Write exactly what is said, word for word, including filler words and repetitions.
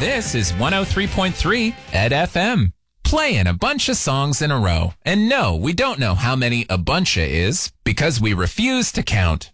This is one oh three point three Ed F M. Playing a bunch of songs in a row. And no, we don't know how many a buncha is because we refuse to count.